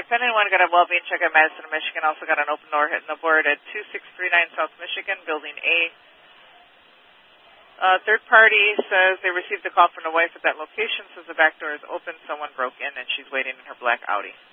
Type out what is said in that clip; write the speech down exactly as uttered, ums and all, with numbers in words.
Okay, pending one, got a well-being check at Madison, Michigan. Also got an open door hitting the board at two six three nine South Michigan, Building A. Uh, third party says they received a call from the wife at that location, says the back door is open, someone broke in, and she's waiting in her black Audi.